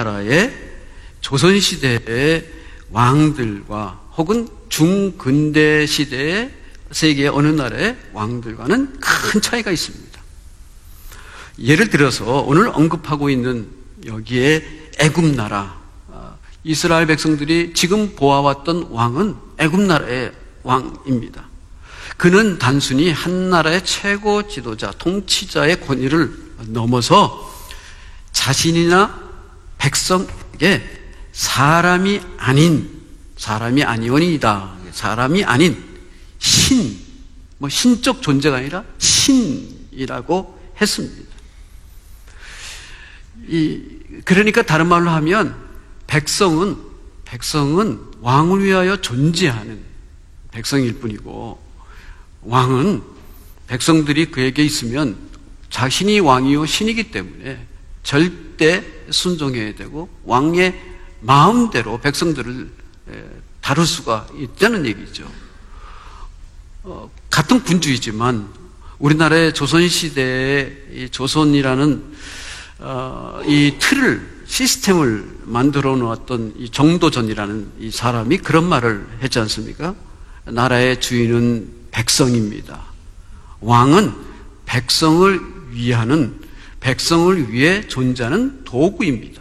우리나라의 조선시대의 왕들과 혹은 중근대 시대의 세계의 어느 나라의 왕들과는 큰 차이가 있습니다. 예를 들어서 오늘 언급하고 있는 여기에 애굽나라, 이스라엘 백성들이 지금 보아왔던 왕은 애굽나라의 왕입니다. 그는 단순히 한 나라의 최고 지도자, 통치자의 권위를 넘어서 자신이나 백성에게 사람이 아니오니이다. 사람이 아닌 신적 존재가 아니라 신이라고 했습니다. 그러니까 다른 말로 하면 백성은 왕을 위하여 존재하는 백성일 뿐이고, 왕은 백성들이 그에게 있으면 자신이 왕이요 신이기 때문에 절대 순종해야 되고 왕의 마음대로 백성들을 다룰 수가 있다는 얘기죠. 같은 군주이지만 우리나라의 조선시대의 조선이라는 이 시스템을 만들어 놓았던 이 정도전이라는 이 사람이 그런 말을 했지 않습니까? 나라의 주인은 백성입니다. 왕은 백성을 위해 존재하는 도구입니다.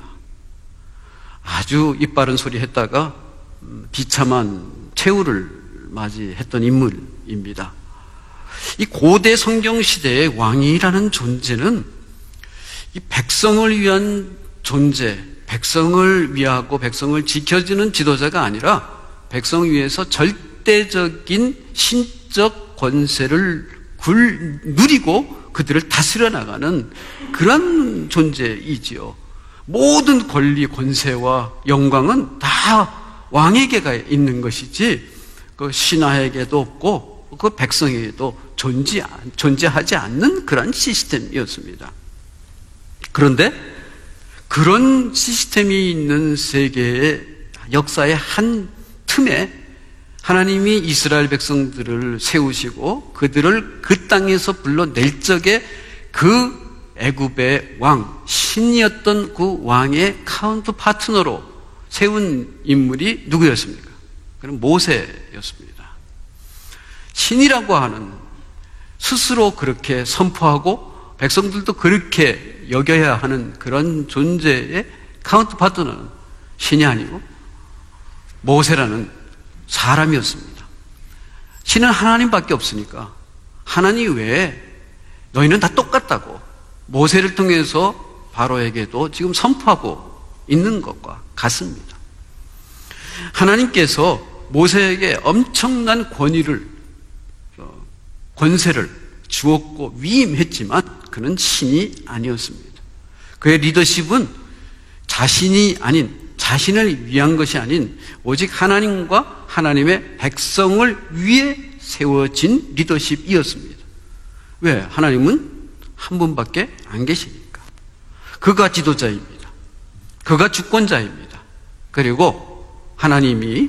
아주 이빠른 소리 했다가 비참한 최후를 맞이했던 인물입니다. 이 고대 성경 시대의 왕이라는 존재는 이 백성을 위한 존재, 백성을 위하고 백성을 지켜주는 지도자가 아니라 백성 위에서 절대적인 신적 권세를 누리고 그들을 다스려 나가는 그런 존재이지요. 모든 권리, 권세와 영광은 다 왕에게가 있는 것이지 그 신하에게도 없고 그 백성에게도 존재하지 않는 그런 시스템이었습니다. 그런데 그런 시스템이 있는 세계의 역사의 한 틈에 하나님이 이스라엘 백성들을 세우시고 그들을 그 땅에서 불러낼 적에 그 애굽의 왕, 신이었던 그 왕의 카운트 파트너로 세운 인물이 누구였습니까? 그는 모세였습니다. 신이라고 하는, 스스로 그렇게 선포하고 백성들도 그렇게 여겨야 하는 그런 존재의 카운트 파트너는 신이 아니고 모세라는 사람이었습니다. 신은 하나님밖에 없으니까 하나님 외에 너희는 다 똑같다고 모세를 통해서 바로에게도 지금 선포하고 있는 것과 같습니다. 하나님께서 모세에게 엄청난 권세를 주었고 위임했지만 그는 신이 아니었습니다. 그의 리더십은 자신을 위한 것이 아닌 오직 하나님과 하나님의 백성을 위해 세워진 리더십이었습니다. 왜? 하나님은 한 분밖에 안 계시니까. 그가 지도자입니다. 그가 주권자입니다. 그리고 하나님이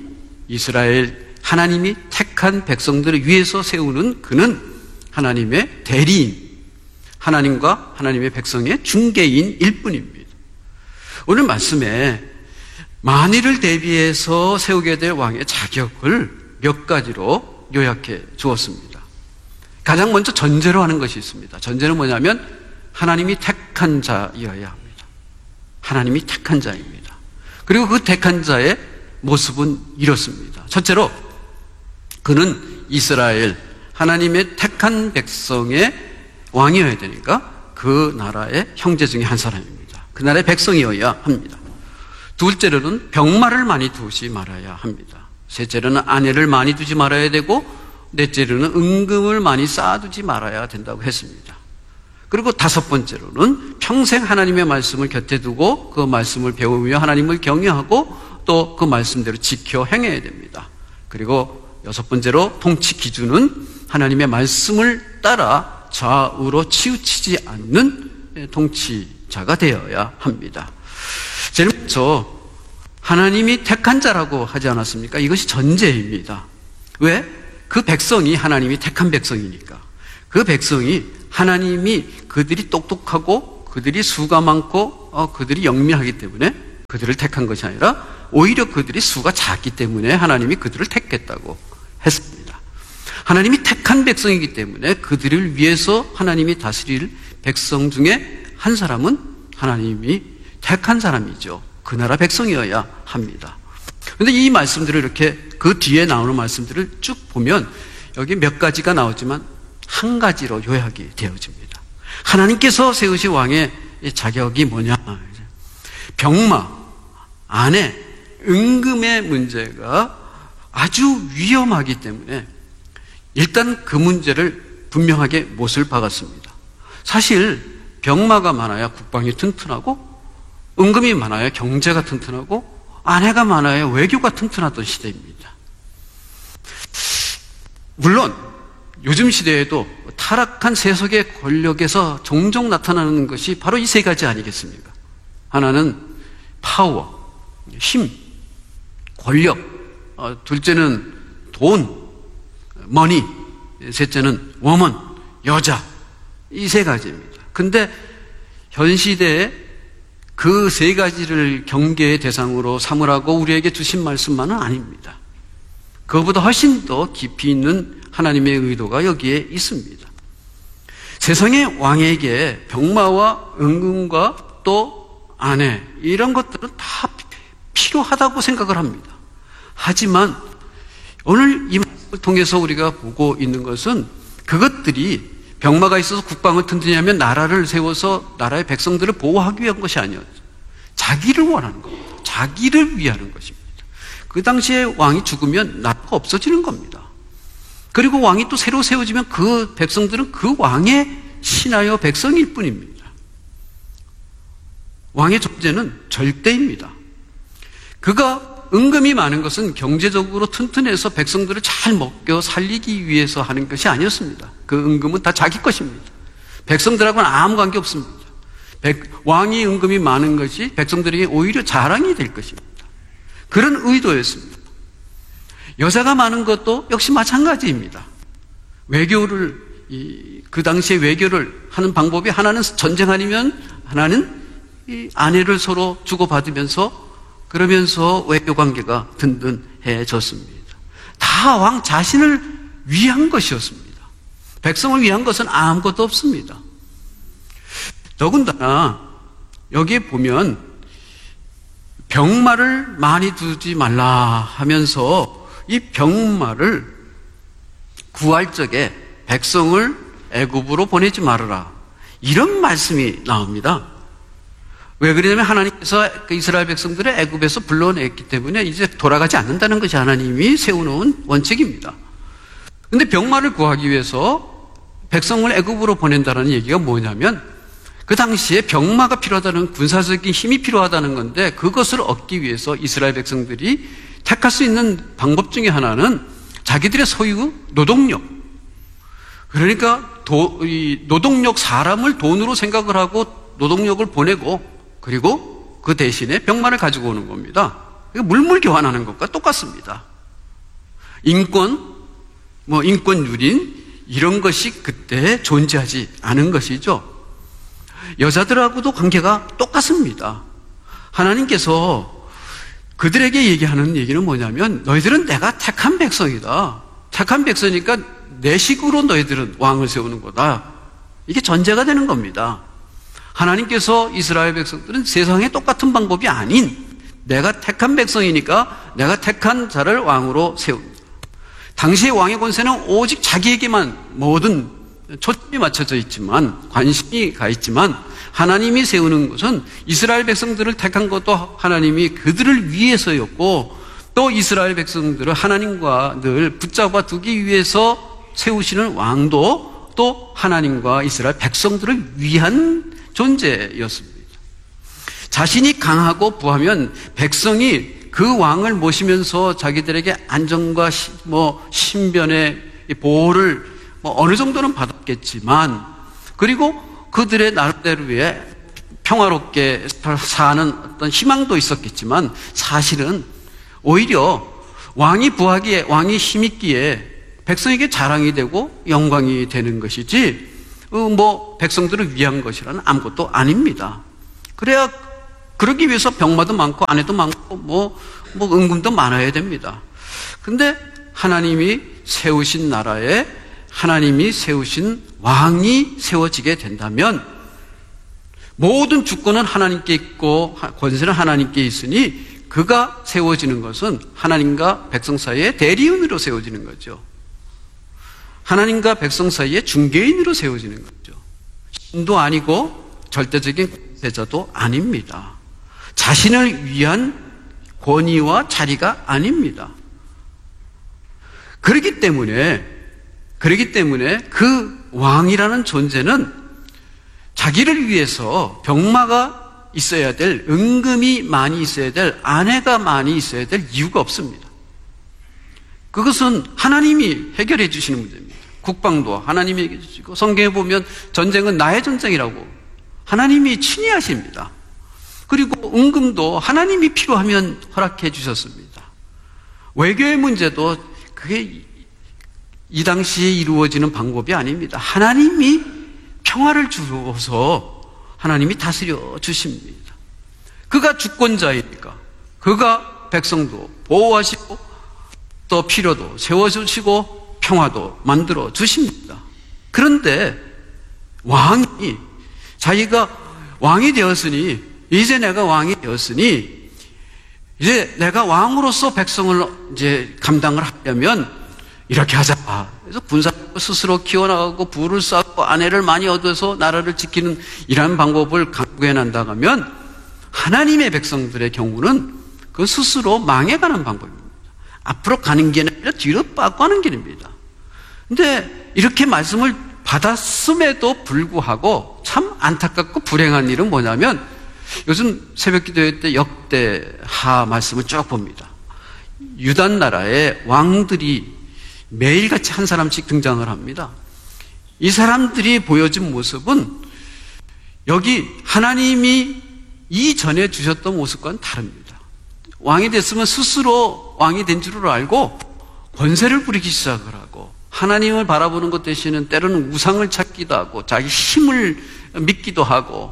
택한 백성들을 위해서 세우는 그는 하나님의 대리인, 하나님과 하나님의 백성의 중개인일 뿐입니다. 오늘 말씀에 만일을 대비해서 세우게 될 왕의 자격을 몇 가지로 요약해 주었습니다. 가장 먼저 전제로 하는 것이 있습니다. 전제는 뭐냐면 하나님이 택한 자여야 합니다. 하나님이 택한 자입니다. 그리고 그 택한 자의 모습은 이렇습니다. 첫째로 그는 이스라엘, 하나님의 택한 백성의 왕이어야 되니까 그 나라의 형제 중에 한 사람입니다. 그 나라의 백성이어야 합니다. 둘째로는 병마를 많이 두지 말아야 합니다. 셋째로는 아내를 많이 두지 말아야 되고, 넷째로는 은금을 많이 쌓아두지 말아야 된다고 했습니다. 그리고 다섯 번째로는 평생 하나님의 말씀을 곁에 두고 그 말씀을 배우며 하나님을 경외하고 또 그 말씀대로 지켜 행해야 됩니다. 그리고 여섯 번째로 통치 기준은 하나님의 말씀을 따라 좌우로 치우치지 않는 통치자가 되어야 합니다. 제일 먼저 하나님이 택한 자라고 하지 않았습니까? 이것이 전제입니다. 왜? 그 백성이 하나님이 택한 백성이니까. 그 백성이 하나님이 그들이 똑똑하고 그들이 수가 많고 그들이 영리하기 때문에 그들을 택한 것이 아니라 오히려 그들이 수가 작기 때문에 하나님이 그들을 택했다고 했습니다. 하나님이 택한 백성이기 때문에 그들을 위해서 하나님이 다스릴 백성 중에 한 사람은 하나님이 택한 사람이죠. 그 나라 백성이어야 합니다. 그런데 이 말씀들을 이렇게 그 뒤에 나오는 말씀들을 쭉 보면 여기 몇 가지가 나오지만 한 가지로 요약이 되어집니다. 하나님께서 세우신 왕의 자격이 뭐냐? 병마, 아내, 은금의 문제가 아주 위험하기 때문에 일단 그 문제를 분명하게 못을 박았습니다. 사실 병마가 많아야 국방이 튼튼하고 은금이 많아야 경제가 튼튼하고 아내가 많아야 외교가 튼튼하던 시대입니다. 물론 요즘 시대에도 타락한 세속의 권력에서 종종 나타나는 것이 바로 이 세 가지 아니겠습니까? 하나는 파워, 힘, 권력, 둘째는 돈, 머니, 셋째는 워먼, 여자, 이 세 가지입니다. 근데 현 시대에 그 세 가지를 경계의 대상으로 삼으라고 우리에게 주신 말씀만은 아닙니다. 그것보다 훨씬 더 깊이 있는 하나님의 의도가 여기에 있습니다. 세상의 왕에게 병마와 은금과 또 아내 이런 것들은 다 필요하다고 생각을 합니다. 하지만 오늘 이 말씀을 통해서 우리가 보고 있는 것은 그것들이 병마가 있어서 국방을 튼튼히 하면 나라를 세워서 나라의 백성들을 보호하기 위한 것이 아니었죠. 자기를 원하는 겁니다. 자기를 위하는 것입니다. 그 당시에 왕이 죽으면 나라가 없어지는 겁니다. 그리고 왕이 또 새로 세워지면 그 백성들은 그 왕의 신하여 백성일 뿐입니다. 왕의 존재는 절대입니다. 그가 은금이 많은 것은 경제적으로 튼튼해서 백성들을 잘 먹여 살리기 위해서 하는 것이 아니었습니다. 그 은금은 다 자기 것입니다. 백성들하고는 아무 관계 없습니다. 왕이 은금이 많은 것이 백성들에게 오히려 자랑이 될 것입니다. 그런 의도였습니다. 여자가 많은 것도 역시 마찬가지입니다. 외교를 그 당시에 외교를 하는 방법이 하나는 전쟁 아니면 하나는 이 아내를 서로 주고받으면서 그러면서 외교 관계가 든든해졌습니다. 다 왕 자신을 위한 것이었습니다. 백성을 위한 것은 아무것도 없습니다. 더군다나 여기에 보면 병마를 많이 두지 말라 하면서 이 병마를 구할 적에 백성을 애굽으로 보내지 말아라 이런 말씀이 나옵니다. 왜 그러냐면 하나님께서 이스라엘 백성들을 애굽에서 불러냈기 때문에 이제 돌아가지 않는다는 것이 하나님이 세워놓은 원칙입니다. 그런데 병마를 구하기 위해서 백성을 애굽으로 보낸다는 얘기가 뭐냐면 그 당시에 병마가 필요하다는 군사적인 힘이 필요하다는 건데 그것을 얻기 위해서 이스라엘 백성들이 택할 수 있는 방법 중에 하나는 자기들의 소유 노동력, 그러니까 노동력 사람을 돈으로 생각을 하고 노동력을 보내고 그리고 그 대신에 병마를 가지고 오는 겁니다. 물물 교환하는 것과 똑같습니다. 인권, 인권 유린 이런 것이 그때 존재하지 않은 것이죠. 여자들하고도 관계가 똑같습니다. 하나님께서 그들에게 얘기하는 얘기는 뭐냐면 너희들은 내가 택한 백성이다. 택한 백성이니까 내 식으로 너희들은 왕을 세우는 거다. 이게 전제가 되는 겁니다. 하나님께서 이스라엘 백성들은 세상에 똑같은 방법이 아닌 내가 택한 백성이니까 내가 택한 자를 왕으로 세웁니다. 당시의 왕의 권세는 오직 자기에게만 모든 초점이 맞춰져 있지만 관심이 가 있지만 하나님이 세우는 것은 이스라엘 백성들을 택한 것도 하나님이 그들을 위해서였고 또 이스라엘 백성들을 하나님과 늘 붙잡아 두기 위해서 세우시는 왕도 또 하나님과 이스라엘 백성들을 위한 존재였습니다. 자신이 강하고 부하면 백성이 그 왕을 모시면서 자기들에게 안정과 신변의 보호를 어느 정도는 받았겠지만 그리고 그들의 나름대로의 평화롭게 사는 어떤 희망도 있었겠지만 사실은 오히려 왕이 부하기에 왕이 힘있기에 백성에게 자랑이 되고 영광이 되는 것이지 백성들을 위한 것이라는 아무것도 아닙니다. 그래야 그러기 위해서 병마도 많고 아내도 많고 뭐 은금도 많아야 됩니다. 근데 하나님이 세우신 나라에 하나님이 세우신 왕이 세워지게 된다면 모든 주권은 하나님께 있고 권세는 하나님께 있으니 그가 세워지는 것은 하나님과 백성 사이의 대리인으로 세워지는 거죠. 하나님과 백성 사이의 중개인으로 세워지는 거죠. 신도 아니고 절대적인 권세자도 아닙니다. 자신을 위한 권위와 자리가 아닙니다. 그렇기 때문에 그 왕이라는 존재는 자기를 위해서 병마가 있어야 될, 은금이 많이 있어야 될, 아내가 많이 있어야 될 이유가 없습니다. 그것은 하나님이 해결해 주시는 문제입니다. 국방도 하나님이 해결해 주시고, 성경에 보면 전쟁은 나의 전쟁이라고 하나님이 친히 하십니다. 그리고 은금도 하나님이 필요하면 허락해 주셨습니다. 외교의 문제도 그게 이 당시에 이루어지는 방법이 아닙니다. 하나님이 평화를 주어서 하나님이 다스려 주십니다. 그가 주권자이니까 그가 백성도 보호하시고 또 필요도 세워주시고 평화도 만들어 주십니다. 그런데 왕이 자기가 왕이 되었으니 이제 내가 왕이 되었으니 이제 내가 왕으로서 백성을 이제 감당을 하려면 이렇게 하자. 그래서 군사를 스스로 키워나가고 부를 쌓고 아내를 많이 얻어서 나라를 지키는 이러한 방법을 강구해 난다면 하나님의 백성들의 경우는 그 스스로 망해가는 방법입니다. 앞으로 가는 게 아니라 뒤로 빠고 하는 길입니다. 근데 이렇게 말씀을 받았음에도 불구하고 참 안타깝고 불행한 일은 뭐냐면 요즘 새벽기도회 때 역대하 말씀을 쭉 봅니다. 유다 나라의 왕들이 매일같이 한 사람씩 등장을 합니다. 이 사람들이 보여준 모습은 여기 하나님이 이전에 주셨던 모습과는 다릅니다. 왕이 됐으면 스스로 왕이 된 줄을 알고 권세를 부리기 시작을 하고 하나님을 바라보는 것 대신은 때로는 우상을 찾기도 하고 자기 힘을 믿기도 하고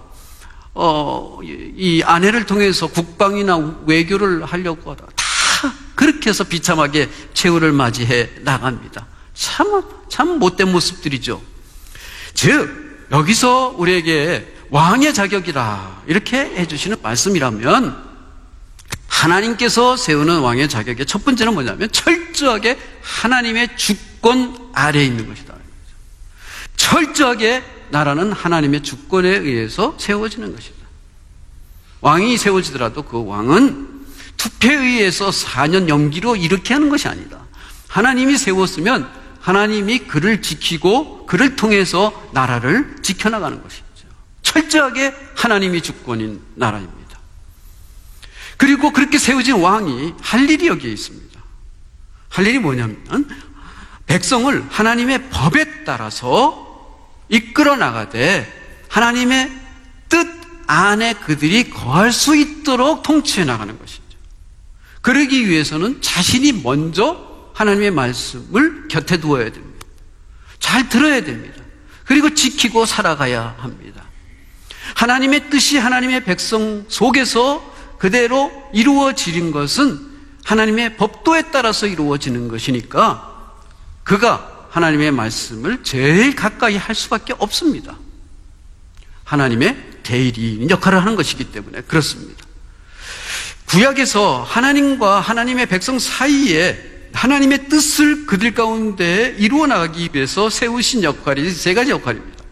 이 아내를 통해서 국방이나 외교를 하려고 하다가 다 그렇게 해서 비참하게 최후를 맞이해 나갑니다. 참 못된 모습들이죠. 즉 여기서 우리에게 왕의 자격이다 이렇게 해주시는 말씀이라면 하나님께서 세우는 왕의 자격의 첫 번째는 뭐냐면 철저하게 하나님의 주권 아래에 있는 것이다. 철저하게 나라는 하나님의 주권에 의해서 세워지는 것이다. 왕이 세워지더라도 그 왕은 투표에 의해서 4년 연기로 이렇게 하는 것이 아니다. 하나님이 세웠으면 하나님이 그를 지키고 그를 통해서 나라를 지켜나가는 것이죠. 철저하게 하나님이 주권인 나라입니다. 그리고 그렇게 세워진 왕이 할 일이 여기에 있습니다. 할 일이 뭐냐면 백성을 하나님의 법에 따라서 이끌어 나가되 하나님의 뜻 안에 그들이 거할 수 있도록 통치해 나가는 것이죠. 그러기 위해서는 자신이 먼저 하나님의 말씀을 곁에 두어야 됩니다. 잘 들어야 됩니다. 그리고 지키고 살아가야 합니다. 하나님의 뜻이 하나님의 백성 속에서 그대로 이루어지는 것은 하나님의 법도에 따라서 이루어지는 것이니까 그가 하나님의 말씀을 제일 가까이 할 수밖에 없습니다. 하나님의 대리인 역할을 하는 것이기 때문에 그렇습니다. 구약에서 하나님과 하나님의 백성 사이에 하나님의 뜻을 그들 가운데 이루어 나가기 위해서 세우신 역할이 세 가지 역할입니다.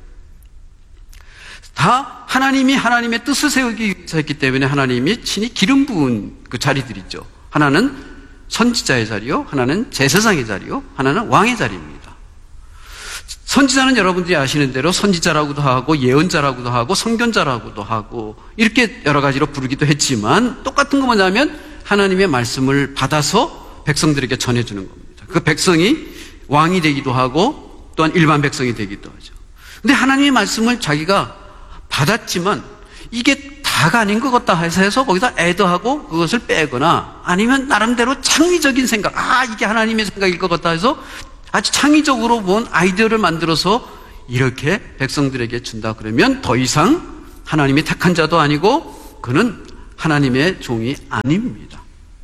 다 하나님이 하나님의 뜻을 세우기 위해서 했기 때문에 하나님이 친히 기름 부은 그 자리들이죠. 하나는 선지자의 자리요, 하나는 제사장의 자리요, 하나는 왕의 자리입니다. 선지자는 여러분들이 아시는 대로 선지자라고도 하고 예언자라고도 하고 선견자라고도 하고 이렇게 여러 가지로 부르기도 했지만 똑같은 거 뭐냐면 하나님의 말씀을 받아서 백성들에게 전해주는 겁니다. 그 백성이 왕이 되기도 하고 또한 일반 백성이 되기도 하죠. 근데 하나님의 말씀을 자기가 받았지만 이게 다가 아닌 것 같다 해서 거기다 애도하고 그것을 빼거나 아니면 나름대로 창의적인 생각, 이게 하나님의 생각일 것 같다 해서 아주 창의적으로 본 아이디어를 만들어서 이렇게 백성들에게 준다 그러면 더 이상 하나님이 택한 자도 아니고 그는 하나님의 종이 아닙니다.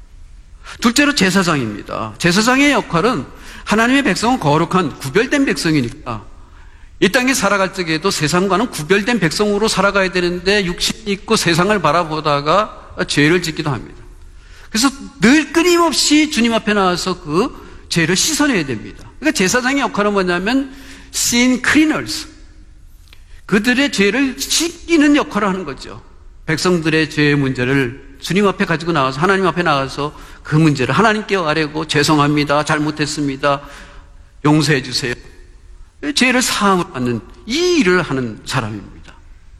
둘째로 제사장입니다. 제사장의 역할은 하나님의 백성은 거룩한 구별된 백성이니까 이 땅에 살아갈 적에도 세상과는 구별된 백성으로 살아가야 되는데 육신이 있고 세상을 바라보다가 죄를 짓기도 합니다. 그래서 늘 끊임없이 주님 앞에 나와서 그 죄를 씻어내야 됩니다. 그러니까 제사장의 역할은 뭐냐면 sin cleaners, 그들의 죄를 씻기는 역할을 하는 거죠. 백성들의 죄의 문제를 주님 앞에 가지고 나가서 하나님 앞에 나가서 그 문제를 하나님께 아뢰고 죄송합니다, 잘못했습니다, 용서해 주세요, 죄를 사함을 받는 이 일을 하는 사람입니다.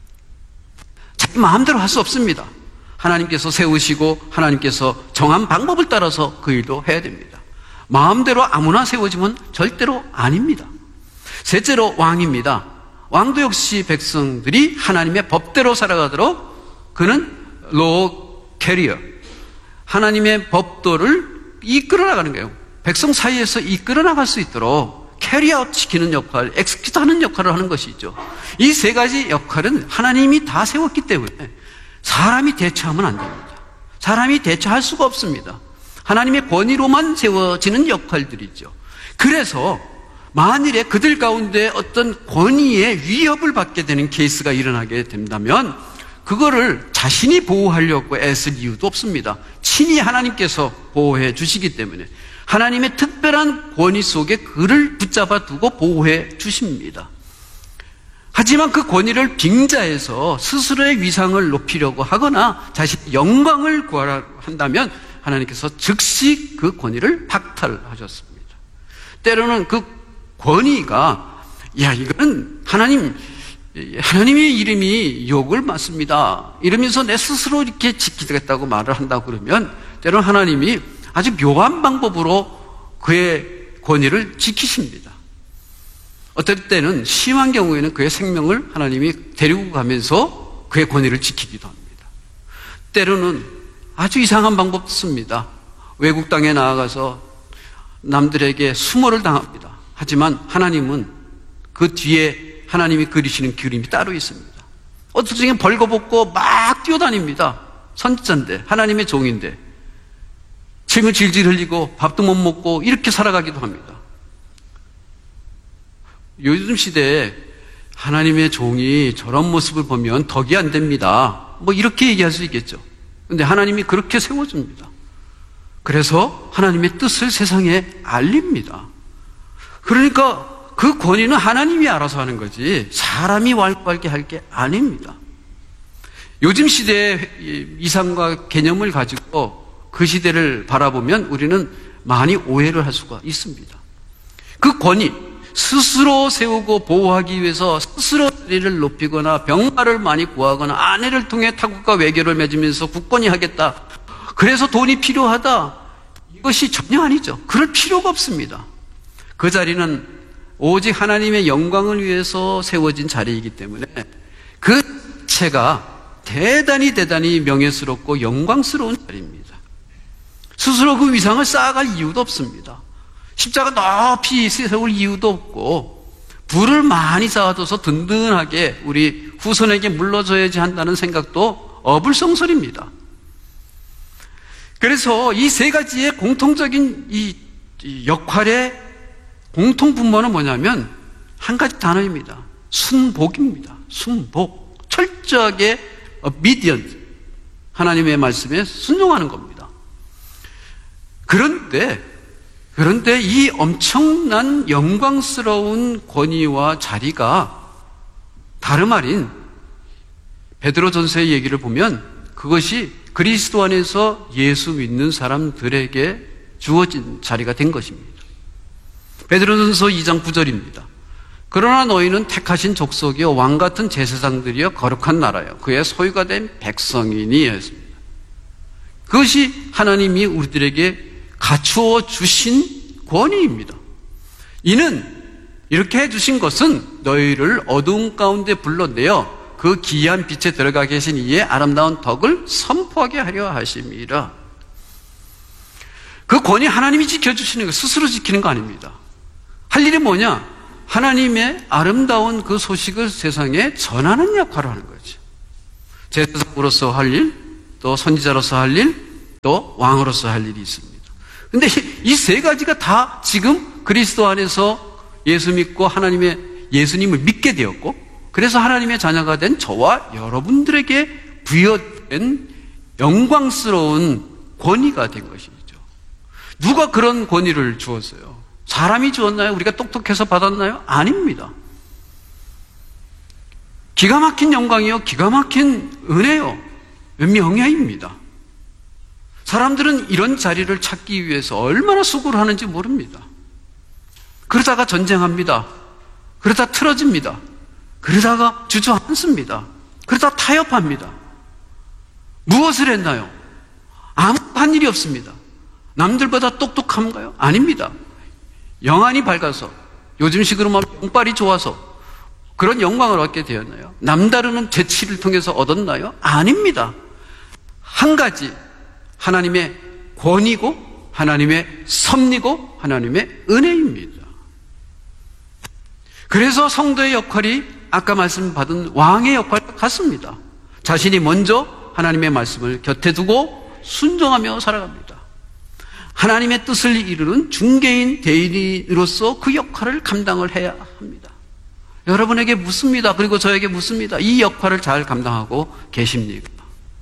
자기 마음대로 할 수 없습니다. 하나님께서 세우시고 하나님께서 정한 방법을 따라서 그 일도 해야 됩니다. 마음대로 아무나 세워지면 절대로 아닙니다. 셋째로 왕입니다. 왕도 역시 백성들이 하나님의 법대로 살아가도록 그는 law carrier, 하나님의 법도를 이끌어 나가는 거예요. 백성 사이에서 이끌어 나갈 수 있도록 캐리아웃 시키는 역할, 엑스큐트 하는 역할을 하는 것이죠. 이 세 가지 역할은 하나님이 다 세웠기 때문에 사람이 대처하면 안 됩니다. 사람이 대처할 수가 없습니다. 하나님의 권위로만 세워지는 역할들이죠. 그래서 만일에 그들 가운데 어떤 권위의 위협을 받게 되는 케이스가 일어나게 된다면 그거를 자신이 보호하려고 애쓸 이유도 없습니다. 친히 하나님께서 보호해 주시기 때문에 하나님의 특별한 권위 속에 그를 붙잡아 두고 보호해 주십니다. 하지만 그 권위를 빙자해서 스스로의 위상을 높이려고 하거나 자신의 영광을 구하려 한다면 하나님께서 즉시 그 권위를 박탈하셨습니다. 때로는 그 권위가 이거는 하나님의 이름이 욕을 맞습니다 이러면서 내 스스로 이렇게 지키겠다고 말을 한다고 그러면 때로는 하나님이 아주 묘한 방법으로 그의 권위를 지키십니다. 어떨 때는 심한 경우에는 그의 생명을 하나님이 데리고 가면서 그의 권위를 지키기도 합니다. 때로는 아주 이상한 방법도 씁니다. 외국 땅에 나아가서 남들에게 수모를 당합니다. 하지만 하나님은 그 뒤에 하나님이 그리시는 그림이 따로 있습니다. 어떤 중에 벌거벗고 막 뛰어다닙니다. 선지자인데, 하나님의 종인데 침을 질질 흘리고 밥도 못 먹고 이렇게 살아가기도 합니다. 요즘 시대에 하나님의 종이 저런 모습을 보면 덕이 안 됩니다, 이렇게 얘기할 수 있겠죠. 그런데 하나님이 그렇게 세워줍니다. 그래서 하나님의 뜻을 세상에 알립니다. 그러니까 그 권위는 하나님이 알아서 하는 거지 사람이 왈가왈게 할 게 아닙니다. 요즘 시대의 이상과 개념을 가지고 그 시대를 바라보면 우리는 많이 오해를 할 수가 있습니다. 그 권위, 스스로 세우고 보호하기 위해서 스스로 자리를 높이거나 병마를 많이 구하거나 아내를 통해 타국과 외교를 맺으면서 굳건히 하겠다, 그래서 돈이 필요하다, 이것이 전혀 아니죠. 그럴 필요가 없습니다. 그 자리는 오직 하나님의 영광을 위해서 세워진 자리이기 때문에 그 자체가 대단히 명예스럽고 영광스러운 자리입니다. 스스로 그 위상을 쌓아갈 이유도 없습니다. 십자가 높이 세울 이유도 없고 부를 많이 쌓아둬서 든든하게 우리 후손에게 물러줘야지 한다는 생각도 어불성설입니다. 그래서 이 세 가지의 공통적인 이 역할의 공통분모는 뭐냐면 한 가지 단어입니다. 순복입니다. 순복. 철저하게 obedient, 하나님의 말씀에 순종하는 겁니다. 그런데 이 엄청난 영광스러운 권위와 자리가 다름 아닌 베드로전서의 얘기를 보면 그것이 그리스도 안에서 예수 믿는 사람들에게 주어진 자리가 된 것입니다. 베드로전서 2장 9절입니다. 그러나 너희는 택하신 족속이요 왕 같은 제사장들이요 거룩한 나라요 그의 소유가 된 백성이니 했습니다. 그것이 하나님이 우리들에게 갖추어 주신 권위입니다. 이는 이렇게 해주신 것은 너희를 어두움 가운데 불러내어 그 기이한 빛에 들어가 계신 이의 아름다운 덕을 선포하게 하려 하심이라. 그 권위 하나님이 지켜주시는 거, 스스로 지키는 거 아닙니다. 할 일이 뭐냐? 하나님의 아름다운 그 소식을 세상에 전하는 역할을 하는 거죠. 제사장으로서 할 일, 또 선지자로서 할 일, 또 왕으로서 할 일이 있습니다. 근데 이 세 가지가 다 지금 그리스도 안에서 예수 믿고 하나님의 예수님을 믿게 되었고, 그래서 하나님의 자녀가 된 저와 여러분들에게 부여된 영광스러운 권위가 된 것이죠. 누가 그런 권위를 주었어요? 사람이 주었나요? 우리가 똑똑해서 받았나요? 아닙니다. 기가 막힌 영광이요, 기가 막힌 은혜요, 명예입니다. 사람들은 이런 자리를 찾기 위해서 얼마나 수고를 하는지 모릅니다. 그러다가 전쟁합니다. 그러다 틀어집니다. 그러다가 주저앉습니다. 그러다 타협합니다. 무엇을 했나요? 아무것도 한 일이 없습니다. 남들보다 똑똑한가요? 아닙니다. 영안이 밝아서, 요즘식으로 말하면 용빨이 좋아서 그런 영광을 얻게 되었나요? 남다르는 재치를 통해서 얻었나요? 아닙니다. 한 가지, 하나님의 권위고 하나님의 섭리고 하나님의 은혜입니다. 그래서 성도의 역할이 아까 말씀받은 왕의 역할과 같습니다. 자신이 먼저 하나님의 말씀을 곁에 두고 순종하며 살아갑니다. 하나님의 뜻을 이루는 중개인 대리인으로서 그 역할을 감당을 해야 합니다. 여러분에게 묻습니다. 그리고 저에게 묻습니다. 이 역할을 잘 감당하고 계십니까?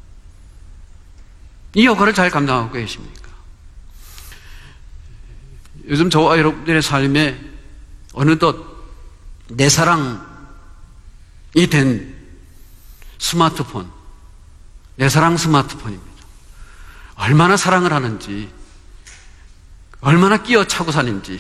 이 역할을 잘 감당하고 계십니까? 요즘 저와 여러분들의 삶에 어느덧 내 사랑이 된 스마트폰, 내 사랑 스마트폰입니다. 얼마나 사랑을 하는지, 얼마나 끼어 차고 사는지,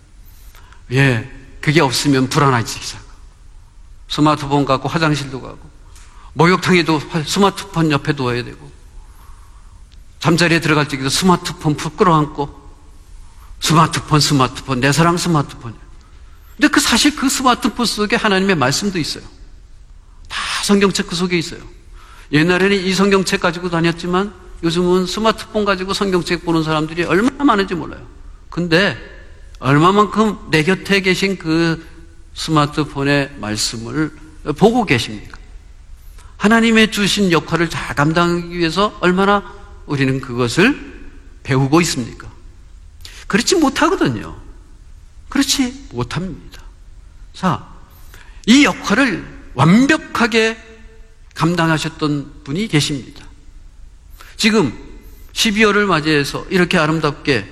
그게 없으면 불안하기 시작하고, 스마트폰 갖고 화장실도 가고, 목욕탕에도 스마트폰 옆에 둬야 되고, 잠자리에 들어갈 적에도 스마트폰 끌어안고, 스마트폰, 내 사랑 스마트폰이에요. 근데 사실 그 스마트폰 속에 하나님의 말씀도 있어요. 다 성경책 그 속에 있어요. 옛날에는 이 성경책 가지고 다녔지만 요즘은 스마트폰 가지고 성경책 보는 사람들이 얼마나 많은지 몰라요. 근데 얼마만큼 내 곁에 계신 그 스마트폰의 말씀을 보고 계십니까? 하나님의 주신 역할을 잘 감당하기 위해서 얼마나 우리는 그것을 배우고 있습니까? 그렇지 못하거든요. 그렇지 못합니다. 자, 이 역할을 완벽하게 감당하셨던 분이 계십니다. 지금 12월을 맞이해서 이렇게 아름답게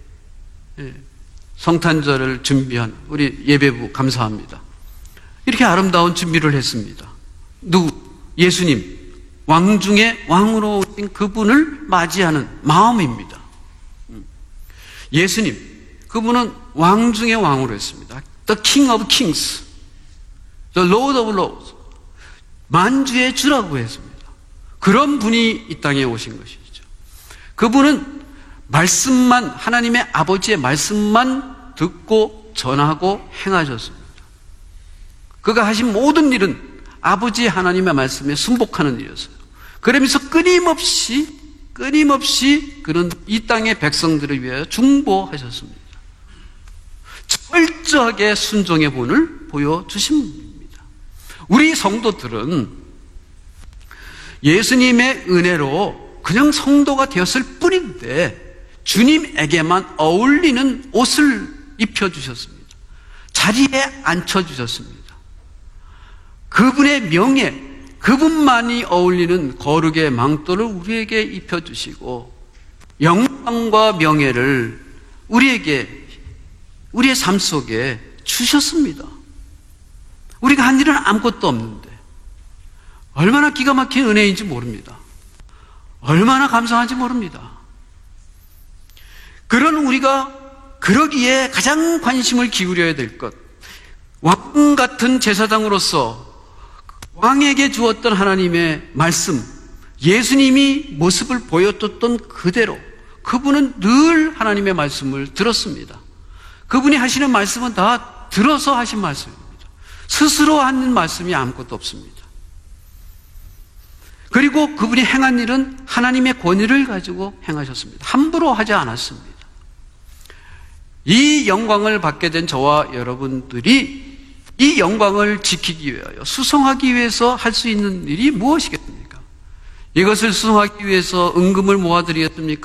성탄절을 준비한 우리 예배부 감사합니다. 이렇게 아름다운 준비를 했습니다. 예수님, 왕 중에 왕으로 오신 그분을 맞이하는 마음입니다. 예수님, 그분은 왕 중에 왕으로 했습니다. The King of Kings, The Lord of Lords, 만주의 주라고 했습니다. 그런 분이 이 땅에 오신 것이죠. 그분은 말씀만, 하나님의 아버지의 말씀만 듣고 전하고 행하셨습니다. 그가 하신 모든 일은 아버지 하나님의 말씀에 순복하는 일이었어요. 그러면서 끊임없이 그는 이 땅의 백성들을 위하여 중보하셨습니다. 철저하게 순종의 본을 보여주신 분입니다. 우리 성도들은 예수님의 은혜로 그냥 성도가 되었을 뿐인데 주님에게만 어울리는 옷을 입혀주셨습니다. 자리에 앉혀주셨습니다. 그분의 명예, 그분만이 어울리는 거룩의 망토를 우리에게 입혀주시고 영광과 명예를 우리의 삶 속에 주셨습니다. 우리가 한 일은 아무것도 없는데 얼마나 기가 막힌 은혜인지 모릅니다. 얼마나 감사한지 모릅니다. 그런 우리가 그러기에 가장 관심을 기울여야 될 것, 왕 같은 제사장으로서 왕에게 주었던 하나님의 말씀, 예수님이 모습을 보여줬던 그대로 그분은 늘 하나님의 말씀을 들었습니다. 그분이 하시는 말씀은 다 들어서 하신 말씀입니다. 스스로 하는 말씀이 아무것도 없습니다. 그리고 그분이 행한 일은 하나님의 권위를 가지고 행하셨습니다. 함부로 하지 않았습니다. 이 영광을 받게 된 저와 여러분들이 이 영광을 지키기 위하여, 수성하기 위해서 할 수 있는 일이 무엇이겠습니까? 이것을 수송하기 위해서 은금을 모아드리었습니까?